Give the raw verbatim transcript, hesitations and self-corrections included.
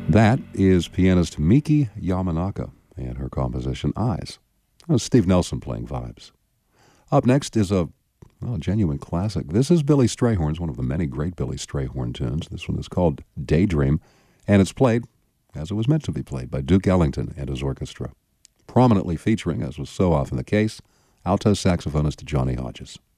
That is pianist Miki Yamanaka and her composition Eyes. That was Steve Nelson playing vibes. Up next is a, well, a genuine classic. This is Billy Strayhorn's, one of the many great Billy Strayhorn tunes. This one is called Daydream, and it's played as it was meant to be played by Duke Ellington and his orchestra, prominently featuring, as was so often the case, alto saxophonist Johnny Hodges.